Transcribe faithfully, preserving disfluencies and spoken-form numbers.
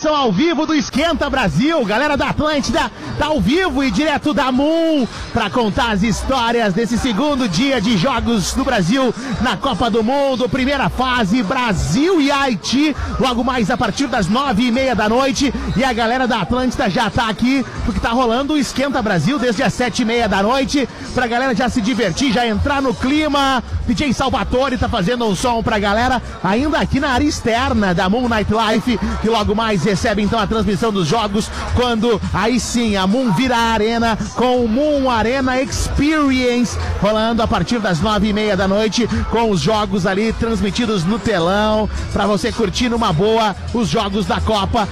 transmissão ao vivo do Esquenta Brasil. Galera da Atlântida tá ao vivo e direto da Moon para contar as histórias desse segundo dia de jogos do Brasil na Copa do Mundo. Primeira fase, Brasil e Haiti, logo mais a partir das nove e meia da noite. E a galera da Atlântida já tá aqui, porque tá rolando o Esquenta Brasil desde as sete e meia da noite, pra galera já se divertir, já entrar no clima. D J Salvatore tá fazendo um som pra galera, ainda aqui na área externa da Moon Nightlife, que logo mais recebe então a transmissão dos jogos, quando aí sim a Moon vira a arena com o Moon Arena Experience, rolando a partir das nove e meia da noite, com os jogos ali transmitidos no telão, pra você curtir numa boa os jogos da Copa